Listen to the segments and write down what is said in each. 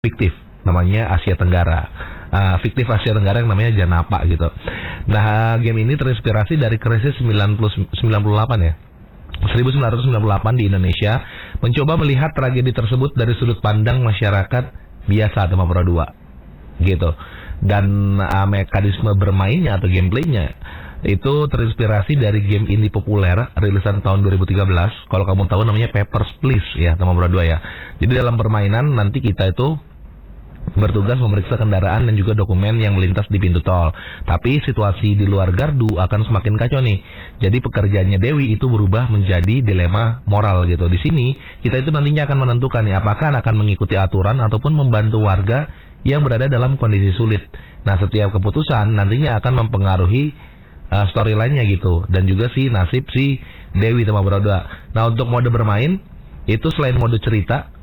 fiktif, namanya Asia Tenggara. Fiktif Asia Tenggara yang namanya Janapa gitu. Nah, game ini terinspirasi dari krisis 98 ya. 1998 di Indonesia mencoba melihat tragedi tersebut dari sudut pandang masyarakat biasa Tama Pro 2 gitu. Dan mekanisme bermainnya atau gameplaynya itu terinspirasi dari game indie populer rilisan tahun 2013. Kalau kamu tahu namanya Papers, Please ya Tama Pro 2 ya. Jadi dalam permainan nanti kita itu bertugas memeriksa kendaraan dan juga dokumen yang melintas di pintu tol. Tapi situasi di luar gardu akan semakin kacau nih. Jadi pekerjaannya Dewi itu berubah menjadi dilema moral gitu. Di sini kita itu nantinya akan menentukan nih apakah akan mengikuti aturan ataupun membantu warga yang berada dalam kondisi sulit. Nah, setiap keputusan nantinya akan mempengaruhi storyline-nya gitu, dan juga nasib si Dewi sama Broda. Nah, untuk mode bermain itu selain mode cerita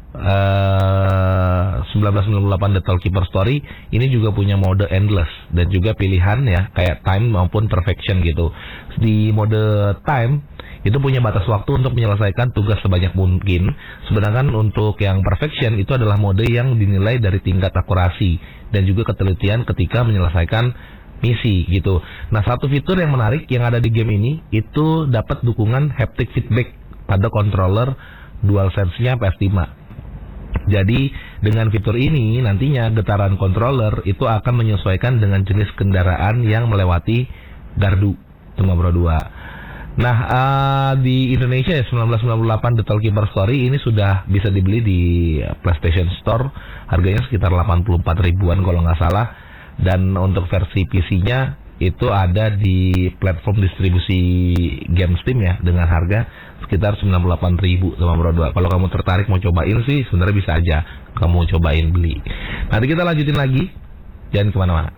1998 The Tollkeeper Story ini juga punya mode endless dan juga pilihan ya kayak time maupun perfection gitu. Di mode time itu punya batas waktu untuk menyelesaikan tugas sebanyak mungkin, sedangkan untuk yang perfection itu adalah mode yang dinilai dari tingkat akurasi dan juga ketelitian ketika menyelesaikan misi gitu. Nah, satu fitur yang menarik yang ada di game ini itu dapat dukungan haptic feedback pada controller DualSense-nya PS5. Jadi dengan fitur ini nantinya getaran controller itu akan menyesuaikan dengan jenis kendaraan yang melewati gardu Tama Pro 2. Nah, di Indonesia ya 1998 The Tollkeeper Story ini sudah bisa dibeli di PlayStation Store, harganya sekitar 84 ribuan kalau nggak salah. Dan untuk versi PC-nya itu ada di platform distribusi game Steam ya dengan harga sekitar 98.000 sama Pro 2. Kalau kamu tertarik mau cobain sih sebenarnya bisa aja kamu cobain beli. Nanti kita lanjutin lagi, jangan kemana-mana.